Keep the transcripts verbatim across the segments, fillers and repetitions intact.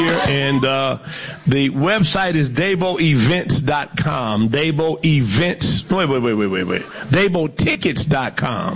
And uh, the website is dabo events dot com. Dabo Events. Wait, wait, wait, wait, wait, wait. dabo tickets dot com.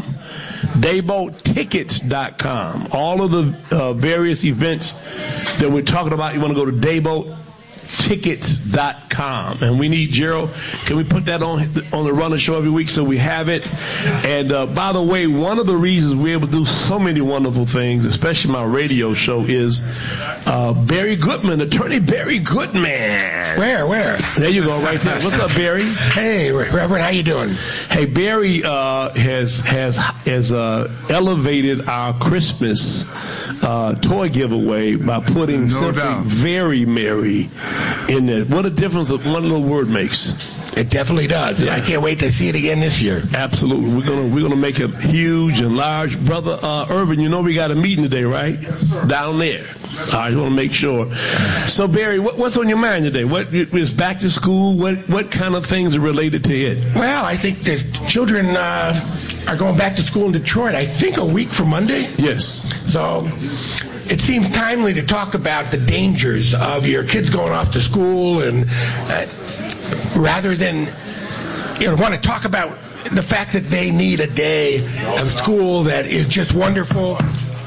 dabo tickets dot com. All of the uh, various events that we're talking about, you want to go to dabo tickets dot com. And we need Gerald. Can we put that on on the Runner Show every week so we have it? And uh, by the way, one of the reasons we're able to do so many wonderful things, especially my radio show, is uh, Barry Goodman, attorney Barry Goodman. Where, where? There you go, right there. What's up, Barry? Hey, Reverend, how you doing? Hey, Barry uh, has has has uh, elevated our Christmas uh, toy giveaway by putting no simply doubt. Very Merry in there. What a difference that one little word makes. It definitely does. And Yeah. I can't wait to see it again this year. Absolutely. We're gonna we're gonna make it huge and large. Brother uh, Irvin, you know we got a meeting today, right? Yes, sir. Down there. I want to make sure. So Barry, what, what's on your mind today? What is back to school? What what kind of things are related to it? Well, I think the children uh, are going back to school in Detroit, I think a week from Monday. Yes. So it seems timely to talk about the dangers of your kids going off to school, and uh, rather than, you know, want to talk about the fact that they need a day of school that is just wonderful.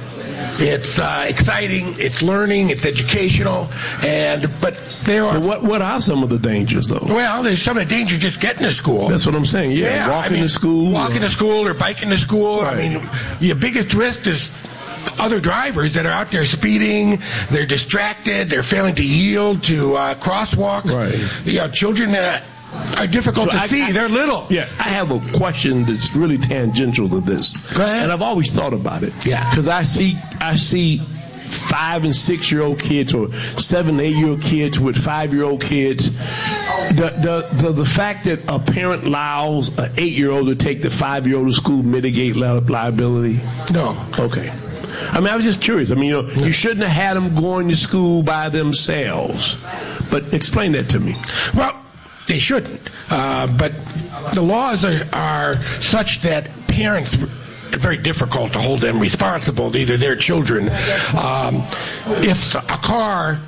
It's uh, exciting, it's learning, it's educational, and but there are. But what what are some of the dangers though? Well, there's some of the dangers just getting to school. That's what I'm saying. Yeah, Yeah, walking I mean, to school. walking or, to school or biking to school. Right. I mean, your biggest risk is other drivers that are out there speeding. They're distracted. They're failing to yield to uh, crosswalks. Right. You know, children uh, are difficult So to I- see. I- They're little. Yeah, I have a question that's really tangential to this. Go ahead. And I've always thought about it. Yeah. Because I see I see five and six year old kids or seven, eight year old kids with five year old kids. The, the the the fact that a parent allows an eight year old to take the five year old to school mitigate li- liability? No. Okay. I mean, I was just curious. I mean, you know, you shouldn't have had them going to school by themselves. But explain that to me. Well, they shouldn't. Uh, but the laws are, are such that parents, it's very difficult to hold them responsible, either their children. Um, if a car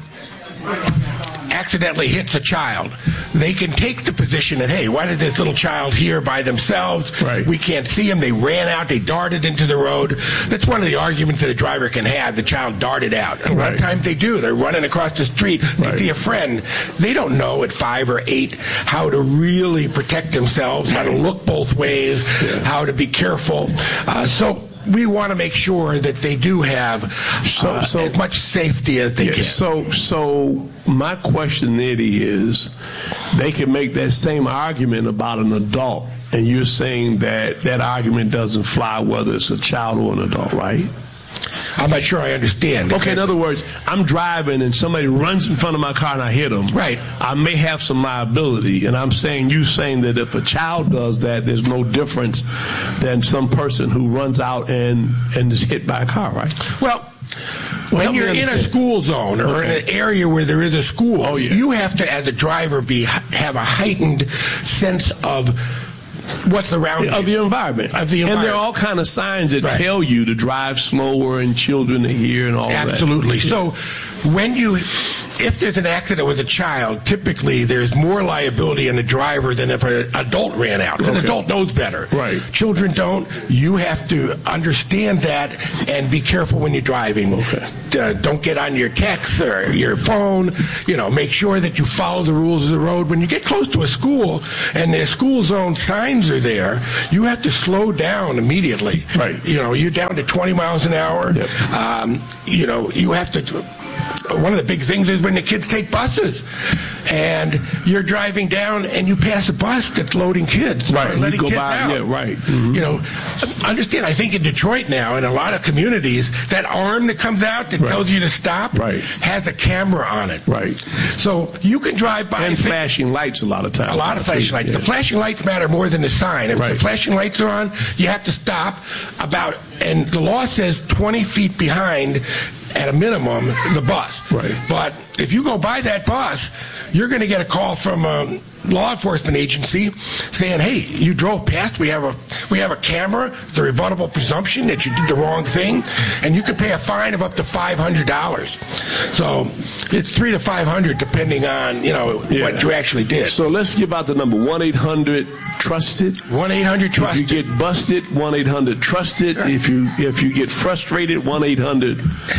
accidentally hits a child, they can take the position that, hey, why did this little child here by themselves? Right. We can't see them. They ran out. They darted into the road. That's one of the arguments that a driver can have. The child darted out. And a lot Right. of times they do. They're running across the street. They Right. see a friend. They don't know at five or eight how to really protect themselves, how to look both ways, how to be careful. Uh, so we want to make sure that they do have So- uh, so- as much safety as they Yeah, can. so, so my question, Eddie, is they can make that same argument about an adult, and you're saying that that argument doesn't fly whether it's a child or an adult, right? I'm not sure I understand. Okay, in other words, I'm driving and somebody runs in front of my car and I hit them. Right. I may have some liability, and I'm saying you saying that if a child does that, there's no difference than some person who runs out and, and is hit by a car, right? Well, Well, when help me you're in a understand. school zone or in an area where there is a school, Oh, yeah. you have to, as a driver, be have a heightened sense of what's around Of you. the environment. Of the And there are environment. all kind of signs that Right. tell you to drive slower and children to hear and all that. Absolutely. So when you, if there's an accident with a child, typically there's more liability in the driver than if an adult ran out. 'Cause An Okay. adult knows better. Right. Children don't. You have to understand that and be careful when you're driving. Okay. Uh, don't get on your text or your phone. You know, make sure that you follow the rules of the road. When you get close to a school and the school zone signs are there, you have to slow down immediately. Right. You know, you're down to twenty miles an hour. Yep. Um, you know, you have to. One of the big things is when the kids take buses, and you're driving down and you pass a bus that's loading kids, Right, or you letting go kids by- out. yeah, right. Mhm. You know, understand? I think in Detroit now, in a lot of communities, that arm that comes out that Right. tells you to stop Right. has a camera on it. Right. So you can drive by And thi- flashing lights a lot of times. a lot of flashing lights. Yeah. The flashing lights matter more than the sign. If Right. the flashing lights are on, you have to stop about, and the law says twenty feet behind, at a minimum, the bus. Right. But if you go by that bus, you're going to get a call from a, law enforcement agency saying, hey, you drove past, we have a we have a camera, the rebuttable presumption that you did the wrong thing, and you can pay a fine of up to five hundred dollars. So it's three to five hundred depending on, you know, yeah. what you actually did. So let's give out the number, one eight hundred trusted. one eight hundred trusted. If you get busted, one eight hundred trusted. Sure. If you if you get frustrated, one eight hundred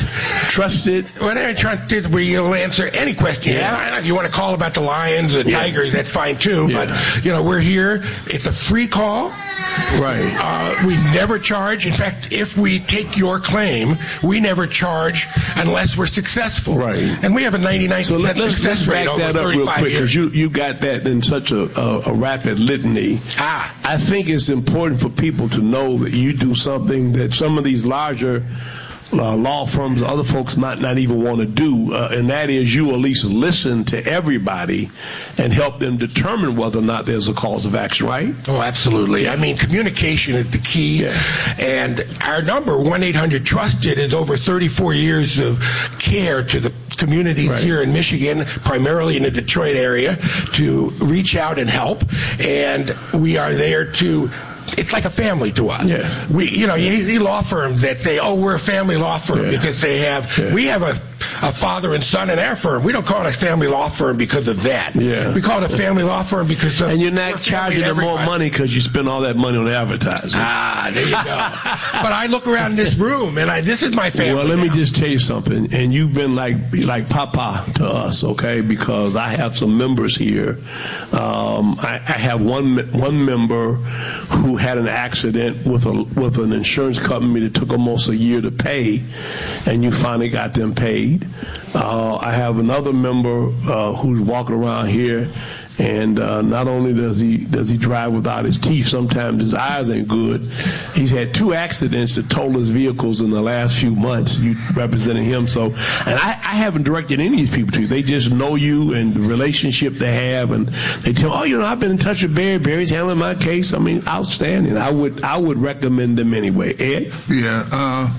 trusted. Whatever trying to do, we'll answer any question. Yeah. Yeah. If you want to call about the Lions, the yeah. Tigers, that's fine too. Yeah. But, you know, we're here. It's a free call. Right. Uh, we never charge. In fact, if we take your claim, we never charge unless we're successful. Right. And we have a ninety-nine percent so let, let's, success let's rate back over that up real thirty-five quick, years. You, you got that in such a, a, a rapid litany. Ah. I think it's important for people to know that you do something that some of these larger Uh, law firms, other folks might not even want to do, uh, and that is you at least listen to everybody and help them determine whether or not there's a cause of action, right? Oh, absolutely. I mean, communication is the key, yeah. and our number, one eight hundred trusted, is over thirty-four years of care to the community right. here in Michigan, primarily in the Detroit area, to reach out and help, and we are there to it's like a family to us. Yeah. We, you know, you see law firms that say, "Oh, we're a family law firm," yeah. because they have. Yeah. We have a, a father and son in our firm. We don't call it a family law firm because of that. Yeah. We call it a family law firm because of. And you're not charging them more money because you spend all that money on advertising. Ah, there you go. But I look around this room and I, this is my family. Well, let now. me just tell you something. And you've been like like Papa to us, okay? Because I have some members here. Um, I, I have one one member who had an accident with a with an insurance company that took almost a year to pay, and you finally got them paid. Uh, I have another member uh, who's walking around here, and uh, not only does he does he drive without his teeth, sometimes his eyes ain't good. He's had two accidents that totaled his vehicles in the last few months. You representing him, so and I, I haven't directed any of these people to you. They just know you and the relationship they have, and they tell, oh, you know, I've been in touch with Barry. Barry's handling my case. I mean, outstanding. I would I would recommend them anyway. Ed? Yeah. Uh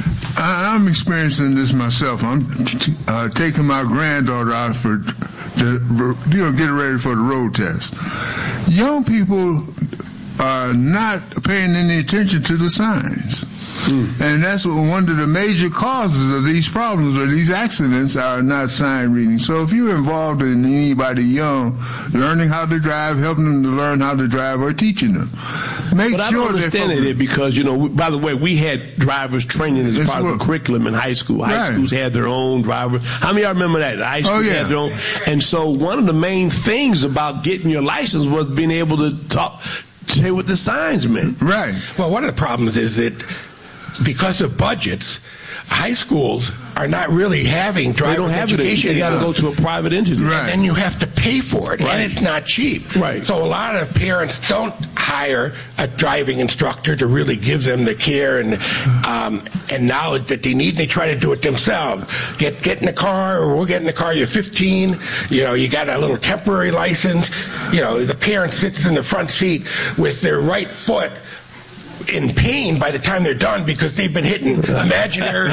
I, I'm experiencing this myself. I'm uh, taking my granddaughter out for, the, you know, getting ready for the road test. Young people are not paying any attention to the signs. Mm. And that's one of the major causes of these problems, or these accidents, are not sign reading. So if you're involved in anybody young, learning how to drive, helping them to learn how to drive, or teaching them, make but sure I don't understand it because, you know, by the way, we had drivers training as part of the curriculum in high school. High right. schools had their own drivers. How many of y'all remember that? The high schools oh, yeah. had their own. And so one of the main things about getting your license was being able to talk, say what the signs meant. Right. Well, one of the problems is that because of budgets, high schools are not really having driver they don't have education. It. They got to go to a private entity. Right. And then you have to pay for it, right. and it's not cheap. Right. So a lot of parents don't hire a driving instructor to really give them the care and um, and knowledge that they need. They try to do it themselves. Get get in the car, or we'll get in the car. You're fifteen. You know, you got a little temporary license. You know, the parent sits in the front seat with their right foot in pain by the time they're done because they've been hitting imaginary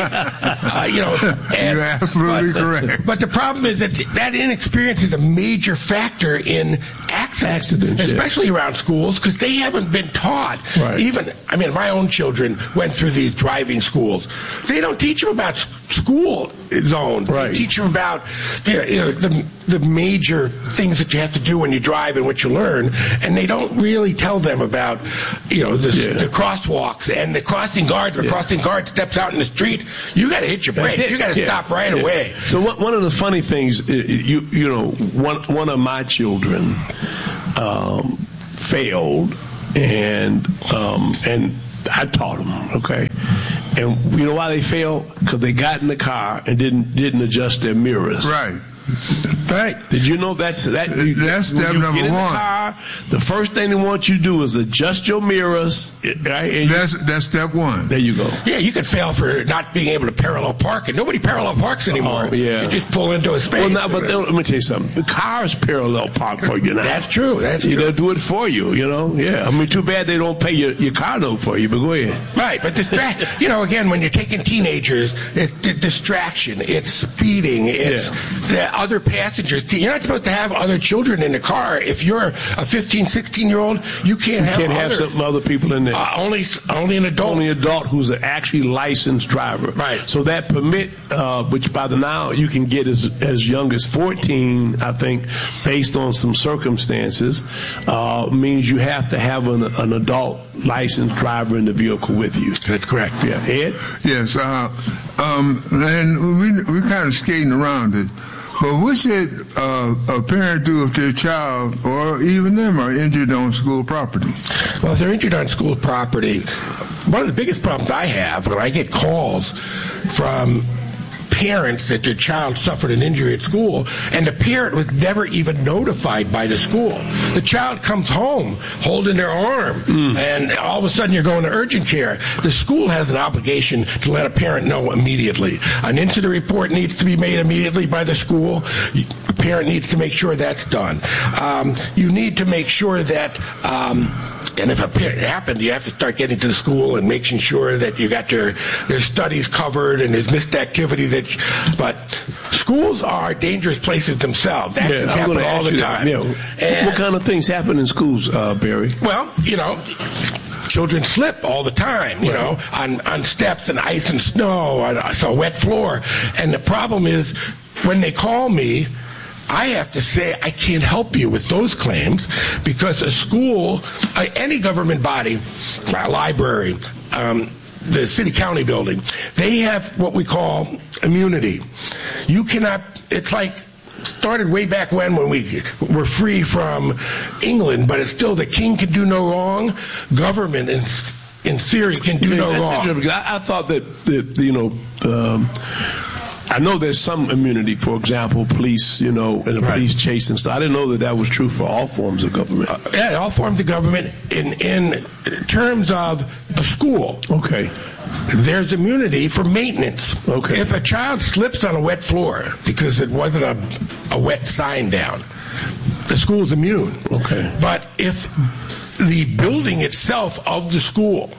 uh, you know. And, You're absolutely but, correct. But the problem is that that inexperience is a major factor in accidents, accidents especially yeah. around schools, because they haven't been taught. Right. Even, I mean, my own children went through these driving schools. They don't teach them about school zones. Right. They teach them about you know, you know, the the major things that you have to do when you drive and what you learn, and they don't really tell them about you know the, yeah. the crosswalks and the crossing guard. The yeah. crossing guard steps out in the street, you got to hit your brake. You got to yeah. stop right yeah. away. So one, one of the funny things, you you know, one one of my children um, failed, and um, and I taught them. Okay. And you know why they failed? Because they got in the car and didn't didn't adjust their mirrors. Right. Right. Did you know that's that? You, that's step you number get in one. The, car, the first thing they want you to do is adjust your mirrors. Right? And that's that's step one. There you go. Yeah, you could fail for not being able to parallel park, and nobody parallel parks anymore. Oh, yeah. You just pull into a space. Well, now, but let me tell you something. The car is parallel park for you now. That's true. That's you true. They'll do it for you. You know. Yeah. I mean, too bad they don't pay your, your car note for you. But go ahead. Right. But distra- you know, again, when you're taking teenagers, it's the distraction. It's speeding. It's yeah. the other passengers. You're not supposed to have other children in the car. If you're a fifteen, sixteen-year-old, you can't have can't other, have some other people in there. Uh, only, only an adult. Only an adult who's an actually licensed driver. Right. So that permit, uh, which by the now you can get as as young as fourteen, I think, based on some circumstances, uh, means you have to have an, an adult licensed driver in the vehicle with you. That's correct. Yeah, Ed? Yes, uh, um, and we we kind of skating around it. But what should uh, a parent do if their child or even them are injured on school property? Well, if they're injured on school property, one of the biggest problems I have when I get calls from parents that their child suffered an injury at school, and the parent was never even notified by the school. The child comes home holding their arm, mm. and all of a sudden you're going to urgent care. The school has an obligation to let a parent know immediately. An incident report needs to be made immediately by the school. The parent needs to make sure that's done. Um, you need to make sure that um, and if it happened, you have to start getting to the school and making sure that you got their their studies covered and there's missed activity. That, but schools are dangerous places themselves. That yeah, happen all the time. Yeah. What kind of things happen in schools, uh, Barry? Well, you know, children slip all the time, you know, on, on steps and ice and snow, on a wet floor. And the problem is when they call me, I have to say I can't help you with those claims because a school, uh, any government body, a library, um, the city-county building, they have what we call immunity. You cannot, it's like, started way back when when we were free from England, but it's still the king can do no wrong, government in, in theory can do yeah, no wrong. I, I thought that, that you know, um, I know there's some immunity, for example, police, you know, and a right. police chase and stuff. I didn't know that that was true for all forms of government. Uh, yeah, all forms of government in, in terms of a school. Okay. There's immunity for maintenance. Okay. If a child slips on a wet floor because it wasn't a, a wet sign down, the school's immune. Okay. But if the building itself of the school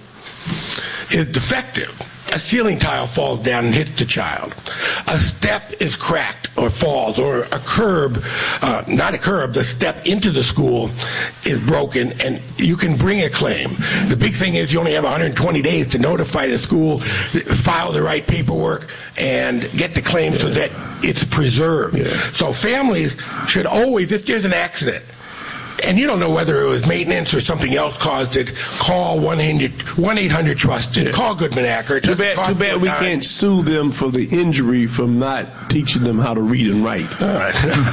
is defective, a ceiling tile falls down and hits the child, a step is cracked or falls, or a curb, uh, not a curb, the step into the school is broken, and you can bring a claim. The big thing is you only have one hundred twenty days to notify the school, file the right paperwork, and get the claim yeah. so that it's preserved. Yeah. So families should always, if there's an accident, and you don't know whether it was maintenance or something else caused it, call one eight hundred trusted. Yeah. Call Goodman Acker. Too bad, too bad we can't sue them for the injury from not teaching them how to read and write. All right.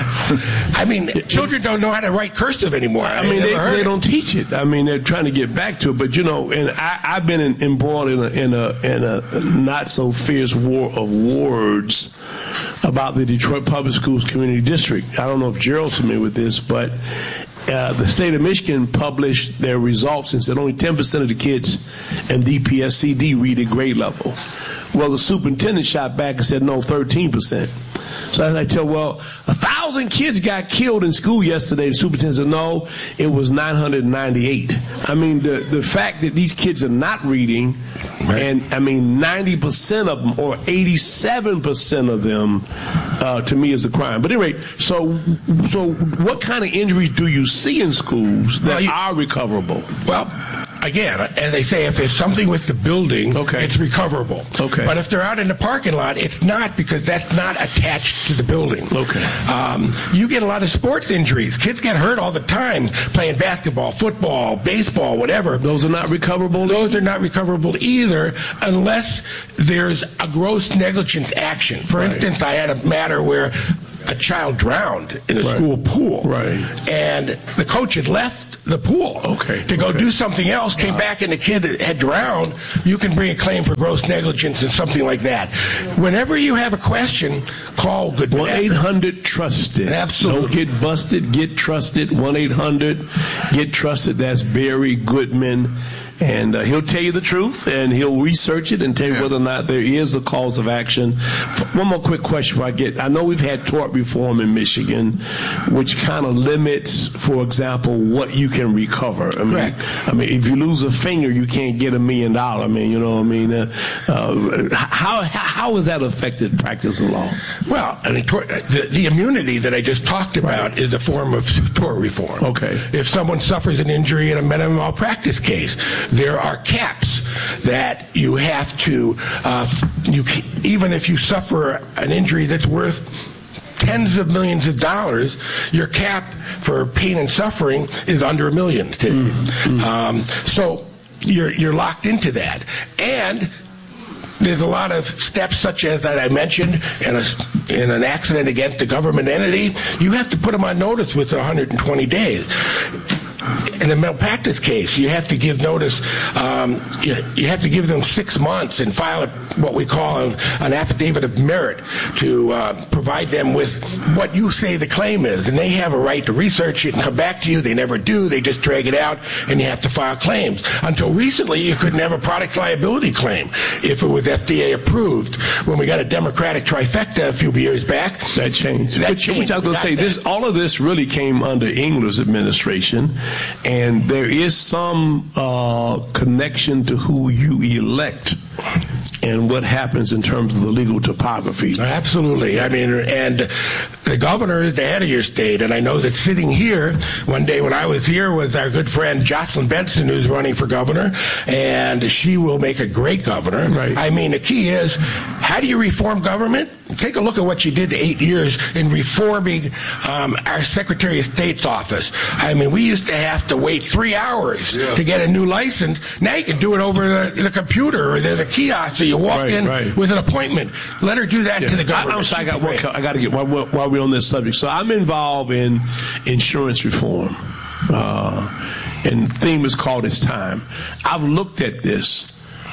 I mean, children don't know how to write cursive anymore. I mean, they, they don't teach it. I mean, they're trying to get back to it. But, you know, and I, I've been in, embroiled in a, in, a, in a not-so-fierce war of words about the Detroit Public Schools Community District. I don't know if Gerald's familiar with this, but Uh, the state of Michigan published their results and said only ten percent of the kids in D P S C D read at grade level. Well, the superintendent shot back and said, no, thirteen percent. So as I tell, well, a thousand kids got killed in school yesterday. The superintendent said, no, it was nine hundred ninety-eight. I mean, the, the fact that these kids are not reading, right. and I mean, ninety percent of them or eighty-seven percent of them, uh, to me, is a crime. But anyway, so so what kind of injuries do you see in schools that well, you, are recoverable? Well, again, as they say, if there's something with the building, okay. it's recoverable. Okay. But if they're out in the parking lot, it's not, because that's not attached to the building. Okay. Um, you get a lot of sports injuries. Kids get hurt all the time playing basketball, football, baseball, whatever. Those are not recoverable? Those are not recoverable either unless there's a gross negligence action. For right. instance, I had a matter where a child drowned in a right. school pool. Right. And the coach had left the pool okay. to go okay. do something else, came wow. back and the kid had drowned. You can bring a claim for gross negligence and something like that. Whenever you have a question, call Goodman one eight hundred trusted. Absolutely. Don't get busted, get trusted. one eight hundred get trusted. That's Barry Goodman. and uh, he'll tell you the truth, and he'll research it and tell you yeah. whether or not there is a cause of action. One more quick question before I get. I know we've had tort reform in Michigan, which kind of limits, for example, what you can recover. I mean, Correct. I mean, if you lose a finger, you can't get a million dollars. I mean, you know what I mean? Uh, uh, how how has that affected practice of law? Well, I mean, tort, the, the immunity that I just talked about right. is a form of tort reform. Okay. If someone suffers an injury in a medical malpractice case, there are caps that you have to, uh, you even if you suffer an injury that's worth tens of millions of dollars, your cap for pain and suffering is under a million. Mm-hmm. Um, so you're you're locked into that, and there's a lot of steps, such as that I mentioned, in, a, in an accident against a government entity, you have to put them on notice within one hundred twenty days. In a malpractice case, you have to give notice. Um, you, you have to give them six months and file a, what we call an, an affidavit of merit to uh, provide them with what you say the claim is. And they have a right to research it and come back to you. They never do. They just drag it out, and you have to file claims. Until recently, you couldn't have a products liability claim if it was F D A approved. When we got a Democratic trifecta a few years back, that changed. That which, changed. Which I was going to say, this all of this really came under Engler's administration. And there is some uh, connection to who you elect and what happens in terms of the legal topography. Absolutely. I mean, and the governor is the head of your state, and I know that sitting here one day when I was here was our good friend Jocelyn Benson, who's running for governor, and she will make a great governor. Right. I mean, the key is, how do you reform government? Take a look at what you did eight years in reforming um, our Secretary of State's office. I mean, we used to have to wait three hours yeah. to get a new license. Now you can do it over the, the computer, or there's a kiosk, so you walk right, in right. with an appointment. Let her do that yeah. to the government. I, sorry, I got one, I got to get while, while we're on this subject. So I'm involved in insurance reform, uh, and the theme is called "It's Time." I've looked at this.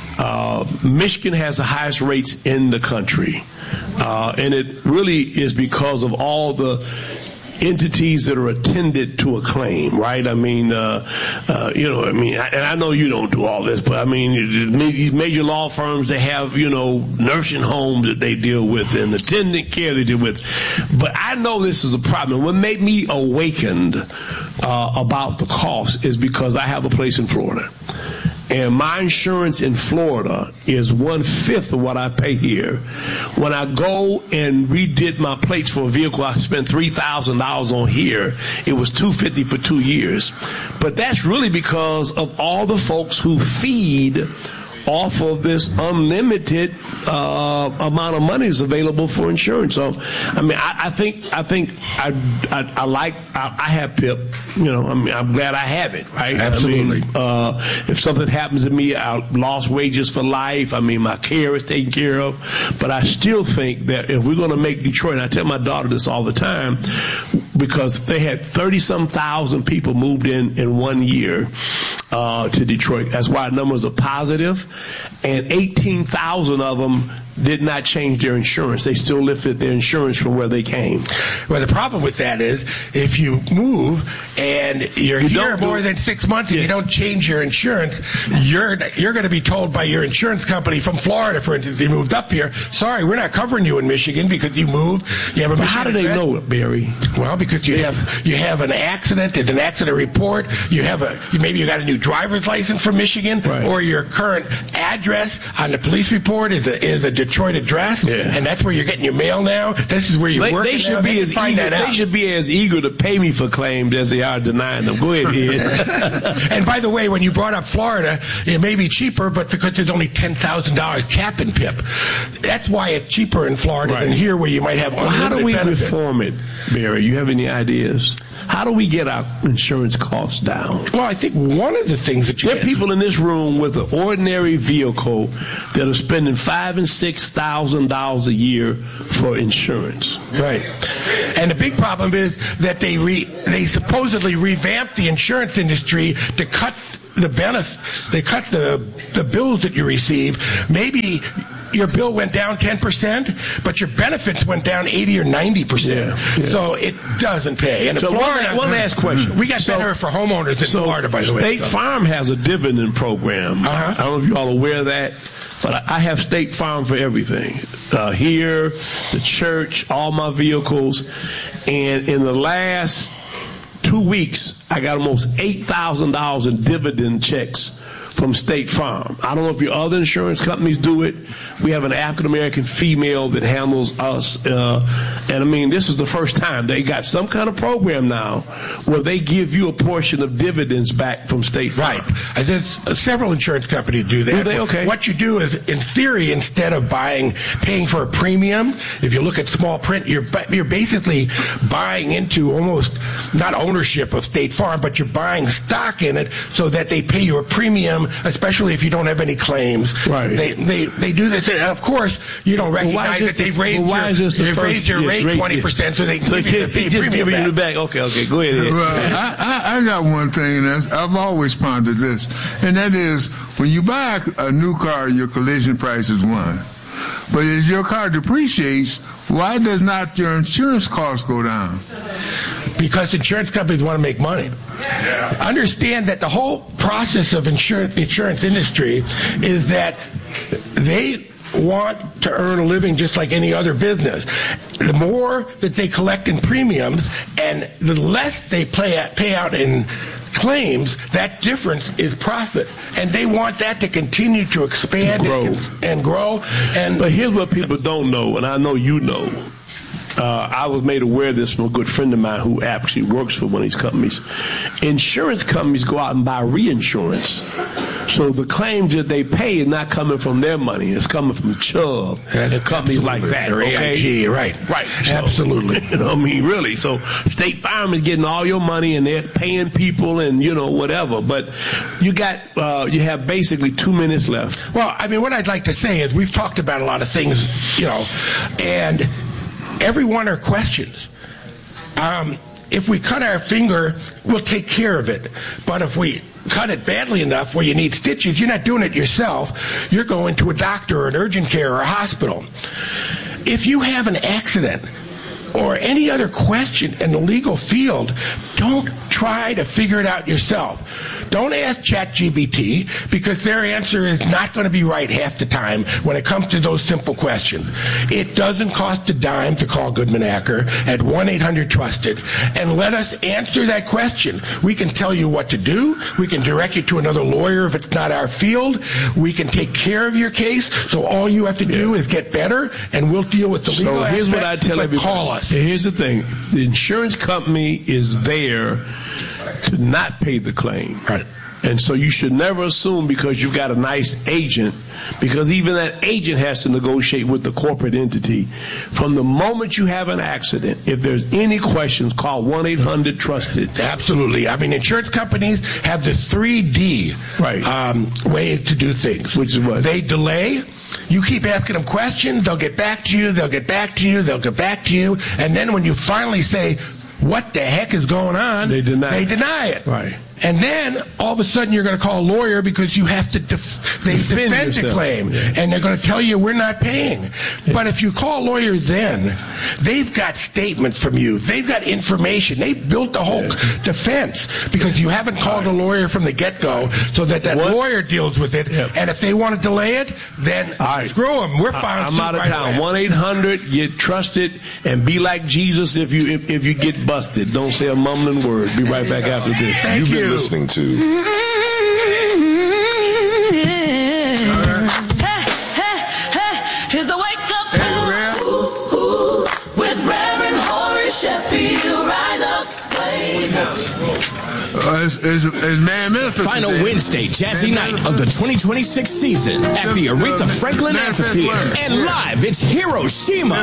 Uh, Michigan has the highest rates in the country, uh, and it really is because of all the entities that are attended to a claim, right? I mean, uh, uh, you know, I mean, I, and I know you don't do all this, but I mean, these major law firms, they have, you know, nursing homes that they deal with and attendant care they deal with. But I know this is a problem. What made me awakened uh, about the cost is because I have a place in Florida. And my insurance in Florida is one-fifth of what I pay here. When I go and redid my plates for a vehicle I spent three thousand dollars on here, it was two hundred fifty dollars for two years. But that's really because of all the folks who feed off of this unlimited uh, amount of money is available for insurance. So, I mean, I, I think I think I I, I like I, I have PIP. You know, I mean, I'm glad I have it. Right? Absolutely. I mean, uh, if something happens to me, I lost wages for life. I mean, my care is taken care of. But I still think that if we're going to make Detroit, and I tell my daughter this all the time, because they had thirty-some thousand people moved in in one year uh, to Detroit. That's why the numbers are positive. And eighteen thousand of them did not change their insurance. They still lifted their insurance from where they came. Well, the problem with that is if you move and you're you here more than six months and yeah. you don't change your insurance, you're you're going to be told by your insurance company from Florida, for instance, they moved up here, sorry, we're not covering you in Michigan because you moved. You have a but how do they address. know it, Barry? Well, because you have you have an accident, there's an accident report, you have a maybe you got a new driver's license from Michigan, right. or your current address on the police report is a, is a Detroit address, yeah. and that's where you're getting your mail now. This is where you're they, working. They should now. be they as eager. They should be as eager to pay me for claims as they are denying them. Go ahead, Ed. And by the way, when you brought up Florida, it may be cheaper, but because there's only ten thousand dollars cap in PIP, that's why it's cheaper in Florida right. than here, where you might have unlimited well, how do we benefit. reform it, Barry? You have any ideas? How do we get our insurance costs down? Well, I think one of the things that you there are can, people in this room with an ordinary vehicle that are spending five and six thousand dollars a year for insurance. Right, and the big problem is that they re, they supposedly revamped the insurance industry to cut the benefit, they cut the the bills that you receive. Maybe your bill went down ten percent, but your benefits went down eighty or ninety percent. Yeah, yeah. So it doesn't pay. And so Florida, one, one last question. We got so, better for homeowners in so Florida, by the way. State so. Farm has a dividend program. Uh-huh. I don't know if you all are aware of that, but I have State Farm for everything. Uh, here, the church, all my vehicles. And in the last two weeks, I got almost eight thousand dollars in dividend checks from State Farm. I don't know if your other insurance companies do it. We have an African-American female that handles us. Uh, and, I mean, this is the first time they got some kind of program now where they give you a portion of dividends back from State Farm. Right. Uh, there's, uh, several insurance companies do that. Do they? Okay. What you do is, in theory, instead of buying, paying for a premium, if you look at small print, you're, you're basically buying into almost, not ownership of State Farm, but you're buying stock in it so that they pay you a premium, especially if you don't have any claims. Right. They they, they do this, and of course you don't recognize well, that they've raised well, why your, is this the they've first, raised your yeah, rate twenty percent, so they so give you the just premium giving back. you the back. Okay, okay, go ahead. Well, I, I, I got one thing, and that's, I've always pondered this, and that is when you buy a new car, your collision price is one. But as your car depreciates, why does not your insurance cost go down? Because insurance companies want to make money. Yeah. Understand that the whole process of insurance, the insurance industry is that they want to earn a living just like any other business. The more that they collect in premiums and the less they pay, pay out in claims, that difference is profit. And they want that to continue to expand grow. And, and grow. And But here's what people don't know, and I know you know. Uh, I was made aware of this from a good friend of mine who actually works for one of these companies. Insurance companies go out and buy reinsurance. So the claims that they pay is not coming from their money. It's coming from Chubb and companies like that. Or okay? A I G, right. Right. So, absolutely. You know, I mean, really. So State Farm is getting all your money and they're paying people and, you know, whatever. But you got, uh, you have basically two minutes left. Well, I mean, what I'd like to say is we've talked about a lot of things, you know, and every one are questions. Um, if we cut our finger, we'll take care of it. But if we cut it badly enough where you need stitches, you're not doing it yourself. You're going to a doctor or an urgent care or a hospital. If you have an accident or any other question in the legal field, don't try to figure it out yourself. Don't ask ChatGPT, because their answer is not going to be right half the time when it comes to those simple questions. It doesn't cost a dime to call Goodman Acker at one eight hundred trusted and let us answer that question. We can tell you what to do. We can direct you to another lawyer if it's not our field. We can take care of your case. So all you have to do yeah. is get better, and we'll deal with the legal So here's aspect, what I tell but everybody. Call us. Here's the thing. The insurance company is there to not pay the claim. Right. And so you should never assume because you've got a nice agent, because even that agent has to negotiate with the corporate entity. From the moment you have an accident, if there's any questions, call one eight hundred trusted. Absolutely. I mean, insurance companies have the three D right. um, way to do things. Which is what? They delay. You keep asking them questions, they'll get back to you, they'll get back to you, they'll get back to you, and then when you finally say, what the heck is going on? They deny, they deny it. Right. And then all of a sudden you're going to call a lawyer because you have to def- they defend, defend the claim, yeah. and they're going to tell you we're not paying. Yeah. But if you call a lawyer, then they've got statements from you, they've got information, they built the whole yeah. defense because you haven't called right. a lawyer from the get-go, so that that what? lawyer deals with it. Yeah. And if they want to delay it, then right. screw them. We're fine. I'm out of right town. one eight hundred get trusted and be like Jesus if you if, if you get busted. Don't say a mumbling word. Be right back after this. Thank You've you. Been listening to Here's the wake up call with Reverend Horace Sheffield. Rise up, wake up. Uh, it's, it's, it's man Final Wednesday Jazzy Night of the twenty twenty-six season at the Aretha Franklin Amphitheater, and live it's Hiroshima.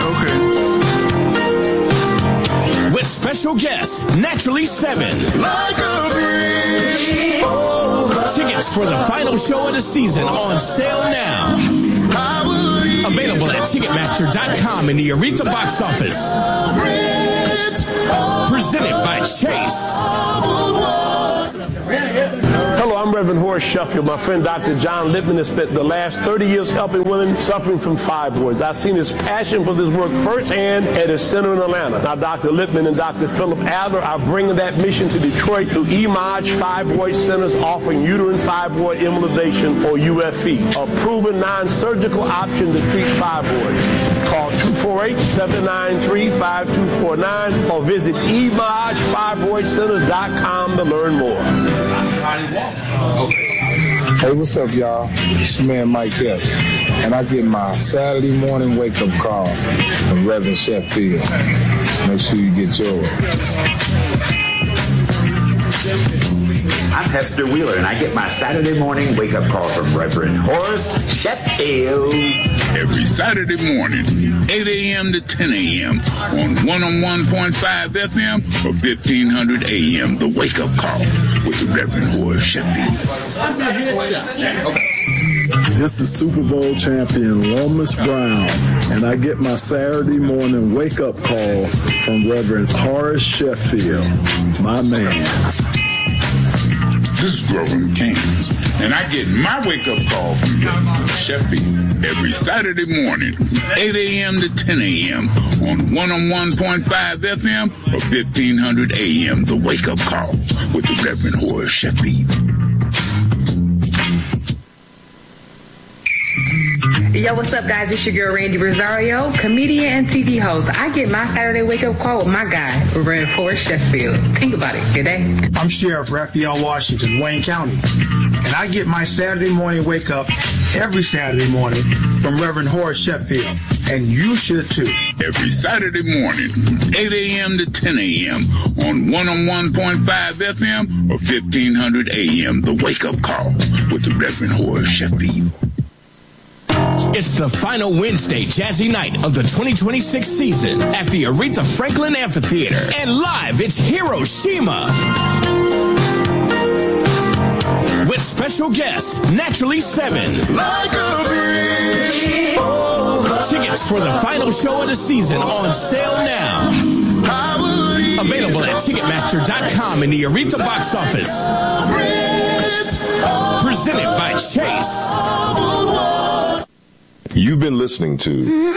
Okay. With special guests, Naturally Seven. Like a bridge over. Tickets for the final show of the season on sale now. Available at Ticketmaster dot com in the Aretha box office. Presented by Chase. Hello, I'm I'm Reverend Horace Sheffield. My friend Doctor John Lippman has spent the last thirty years helping women suffering from fibroids. I've seen his passion for this work firsthand at his center in Atlanta. Now, Doctor Lippman and Doctor Philip Adler are bringing that mission to Detroit through E M O J Fibroid Centers offering uterine fibroid embolization, or U F E, a proven non-surgical option to treat fibroids. Call two four eight, seven nine three, five two four nine or visit E M O J fibroid centers dot com to learn more. Hey, what's up, y'all? It's your man Mike Epps, and I get my Saturday morning wake-up call from Reverend Sheffield. Make sure you get yours. I'm Hester Wheeler, and I get my Saturday morning wake-up call from Reverend Horace Sheffield. Every Saturday morning, eight a.m. to ten a.m. on one oh one point five F M or fifteen hundred A M. The wake-up call with the Reverend Horace Sheffield. This is Super Bowl champion Lomas Brown, and I get my Saturday morning wake-up call from Reverend Horace Sheffield, my man. This is Grover McCants, and I get my wake-up call from Reverend Sheffield every Saturday morning, eight a.m. to ten a.m. on one oh one point five F M or fifteen hundred A M. The wake-up call with the Reverend Horace Sheffield. Yo, what's up, guys? It's your girl, Randy Rosario, comedian and T V host. I get my Saturday wake-up call with my guy, Reverend Horace Sheffield. Think about it. Good day. I'm Sheriff Raphael Washington, Wayne County, and I get my Saturday morning wake-up every Saturday morning from Reverend Horace Sheffield, and you should too. Every Saturday morning, eight a.m. to ten a.m. on one oh one point five F M or fifteen hundred A M. The wake-up call with the Reverend Horace Sheffield. It's the final Wednesday Jazzy night of the twenty twenty-six season at the Aretha Franklin Amphitheater. And live, it's Hiroshima. With special guests, Naturally Seven. Like a bridge over. Tickets for the final show of the season on sale now. Available at Ticketmaster dot com in the Aretha box office. Presented by Chase. You've been listening to